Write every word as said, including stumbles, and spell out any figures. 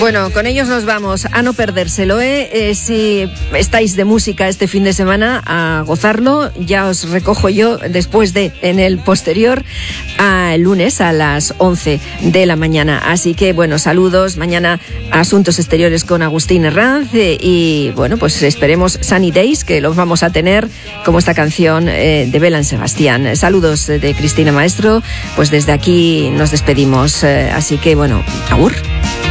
Bueno, con ellos nos vamos a no perdérselo, ¿eh? Eh, si estáis de música este fin de semana, a gozarlo. Ya os recojo yo después de, en el posterior, a lunes a las once de la mañana. Así que, bueno, saludos. Mañana Asuntos Exteriores con Agustín Herranz eh, y, bueno, pues esperemos Sunny Days, que los vamos a tener, como esta canción eh, de Belén Sebastián. Saludos de Cristina Maestro. Pues desde aquí nos despedimos. Eh, así que, bueno, agur.